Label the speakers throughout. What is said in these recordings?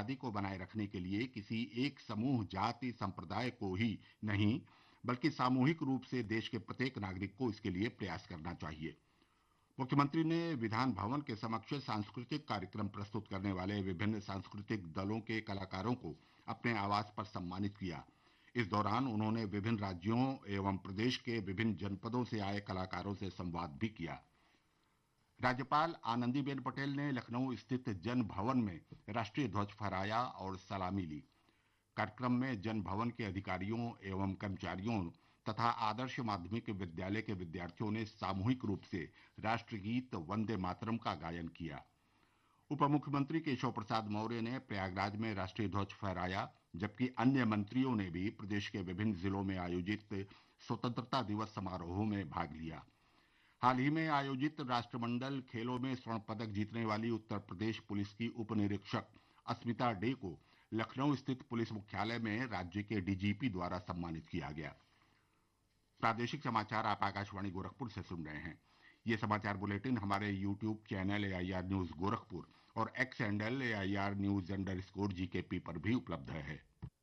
Speaker 1: आज़ादी को बनाए रखने के लिए किसी एक समूह, जाति, संप्रदाय को ही नहीं, बल्कि सामूहिक रूप से देश के प्रत्येक नागरिक को इसके लिए प्रयास करना चाहिए। मुख्यमंत्री ने विधान भवन के समक्ष सांस्कृतिक कार्यक्रम प्रस्तुत करने वाले विभिन्न सांस्कृतिक दलों के कलाकारों को अपने आवास पर सम्मानित किया। इस दौरान उन्होंने विभिन्न राज्यों एवं प्रदेश के विभिन्न जनपदों से आए कलाकारों से संवाद भी किया। राज्यपाल आनंदीबेन पटेल ने लखनऊ स्थित जन भवन में राष्ट्रीय ध्वज फहराया और सलामी ली। कार्यक्रम में जन भवन के अधिकारियों एवं कर्मचारियों तथा आदर्श माध्यमिक विद्यालय के विद्यार्थियों ने सामूहिक रूप से राष्ट्रगीत वंदे मातरम का गायन किया। उप मुख्यमंत्री केशव प्रसाद मौर्य ने प्रयागराज में राष्ट्रीय ध्वज फहराया, जबकि अन्य मंत्रियों ने भी प्रदेश के विभिन्न जिलों में आयोजित स्वतंत्रता दिवस समारोहों में भाग लिया। हाल ही में आयोजित राष्ट्रमंडल खेलों में स्वर्ण पदक जीतने वाली उत्तर प्रदेश पुलिस की उप निरीक्षक अस्मिता डे को लखनऊ स्थित पुलिस मुख्यालय में राज्य के डीजीपी द्वारा सम्मानित किया गया। प्रादेशिक समाचार आप आकाशवाणी गोरखपुर से सुन रहे हैं। ये समाचार बुलेटिन हमारे YouTube channel AIR news Gorakhpur और एक्स हैंडल AIR न्यूज_GKP पर भी उपलब्ध है।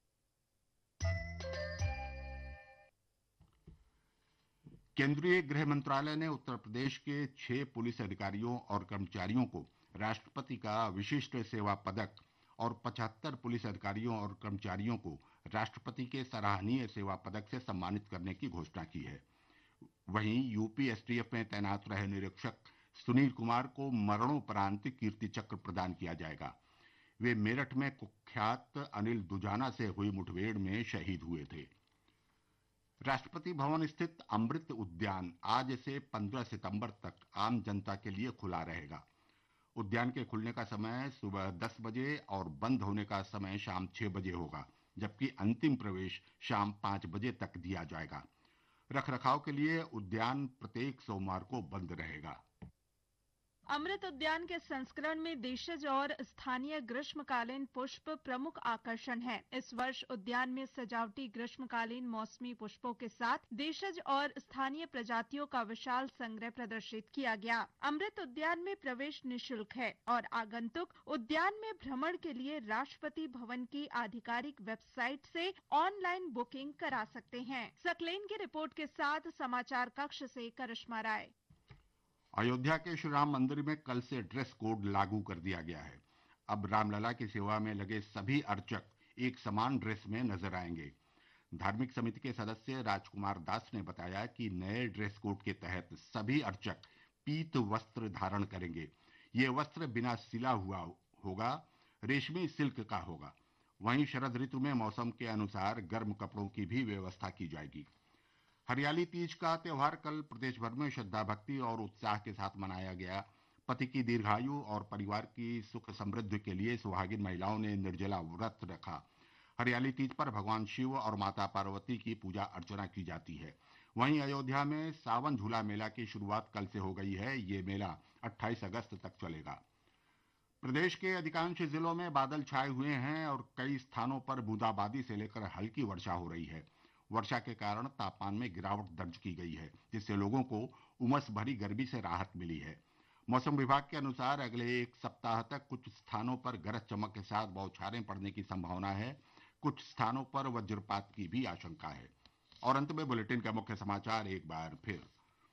Speaker 1: केंद्रीय गृह मंत्रालय ने उत्तर प्रदेश के 6 पुलिस अधिकारियों और कर्मचारियों को राष्ट्रपति का विशिष्ट सेवा पदक और 75 पुलिस अधिकारियों और कर्मचारियों को राष्ट्रपति के सराहनीय सेवा पदक से सम्मानित करने की घोषणा की है। वहीं यूपी STF में तैनात रहे निरीक्षक सुनील कुमार को मरणोपरांत कीर्ति चक्र प्रदान किया जाएगा। वे मेरठ में कुख्यात अनिल दुजाना से हुई मुठभेड़ में शहीद हुए थे। राष्ट्रपति भवन स्थित अमृत उद्यान आज से 15 सितंबर तक आम जनता के लिए खुला रहेगा। उद्यान के खुलने का समय सुबह 10 बजे और बंद होने का समय शाम 6 बजे होगा, जबकि अंतिम प्रवेश शाम 5 बजे तक दिया जाएगा। रखरखाव के लिए उद्यान प्रत्येक सोमवार को बंद रहेगा।
Speaker 2: अमृत उद्यान के संस्करण में देशज और स्थानीय ग्रीष्मकालीन पुष्प प्रमुख आकर्षण हैं। इस वर्ष उद्यान में सजावटी ग्रीष्मकालीन मौसमी पुष्पों के साथ देशज और स्थानीय प्रजातियों का विशाल संग्रह प्रदर्शित किया गया। अमृत उद्यान में प्रवेश निःशुल्क है और आगंतुक उद्यान में भ्रमण के लिए राष्ट्रपति भवन की आधिकारिक वेबसाइट से ऑनलाइन बुकिंग करा सकते हैं। सकलेन की रिपोर्ट के साथ समाचार कक्ष से करिश्मा राय।
Speaker 1: अयोध्या के श्री राम मंदिर में कल से ड्रेस कोड लागू कर दिया गया है। अब रामलला की सेवा में लगे सभी अर्चक एक समान ड्रेस में नजर आएंगे। धार्मिक समिति के सदस्य राजकुमार दास ने बताया कि नए ड्रेस कोड के तहत सभी अर्चक पीत वस्त्र धारण करेंगे। ये वस्त्र बिना सिला हुआ होगा, रेशमी सिल्क का होगा। वहीं शरद ऋतु में मौसम के अनुसार गर्म कपड़ों की भी व्यवस्था की जाएगी। हरियाली तीज का त्योहार कल प्रदेश भर में श्रद्धा भक्ति और उत्साह के साथ मनाया गया। पति की दीर्घायु और परिवार की सुख समृद्धि के लिए सुहागिन महिलाओं ने निर्जला व्रत रखा। हरियाली तीज पर भगवान शिव और माता पार्वती की पूजा अर्चना की जाती है। वहीं अयोध्या में सावन झूला मेला की शुरुआत कल से हो गई है। ये मेला 28 अगस्त तक चलेगा। प्रदेश के अधिकांश जिलों में बादल छाए हुए हैं और कई स्थानों पर बूंदाबांदी से लेकर हल्की वर्षा हो रही है। वर्षा के कारण तापमान में गिरावट दर्ज की गई है, जिससे लोगों को उमस भरी गर्मी से राहत मिली है। मौसम विभाग के अनुसार अगले एक सप्ताह तक कुछ स्थानों पर गरज चमक के साथ बौछारें पड़ने की संभावना है। कुछ स्थानों पर वज्रपात की भी आशंका है। और अंत में बुलेटिन का मुख्य समाचार एक बार फिर।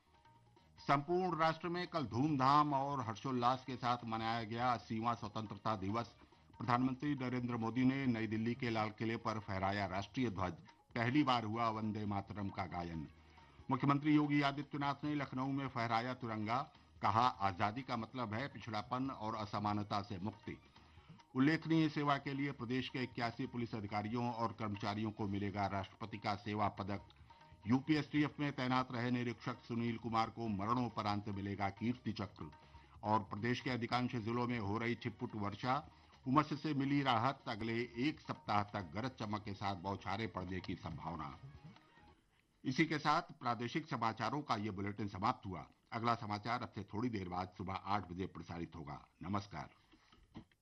Speaker 1: संपूर्ण राष्ट्र में कल धूमधाम और हर्षोल्लास के साथ मनाया गया 80वां स्वतंत्रता दिवस। प्रधानमंत्री नरेंद्र मोदी ने नई दिल्ली के लाल किले पर फहराया राष्ट्रीय ध्वज। पहली बार हुआ वंदे मातरम का गायन। मुख्यमंत्री योगी आदित्यनाथ ने लखनऊ में फहराया तिरंगा। कहा, आजादी का मतलब है पिछड़ापन और असमानता से मुक्ति। उल्लेखनीय सेवा के लिए प्रदेश के 81 पुलिस अधिकारियों और कर्मचारियों को मिलेगा राष्ट्रपति का सेवा पदक। यूपी STF में तैनात रहे निरीक्षक सुनील कुमार को मरणोपरांत मिलेगा कीर्ति चक्र। और प्रदेश के अधिकांश जिलों में हो रही छिटपुट वर्षा, उमस से मिली राहत। अगले एक सप्ताह तक गरज चमक के साथ बौछारें पड़ने की संभावना। इसी के साथ प्रादेशिक समाचारों का ये बुलेटिन समाप्त हुआ। अगला समाचार अब से थोड़ी देर बाद सुबह 8 बजे प्रसारित होगा। नमस्कार।